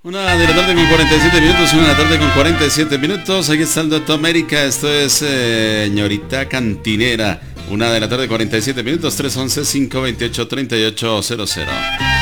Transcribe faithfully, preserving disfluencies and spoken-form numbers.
Una de la tarde con cuarenta y siete minutos, una de la tarde con cuarenta y siete minutos. Aquí está el Dueto América. Esto es eh, Señorita Cantinera. Una de la tarde, cuarenta y siete minutos, tres once, cinco veintiocho, treinta y ocho cero cero.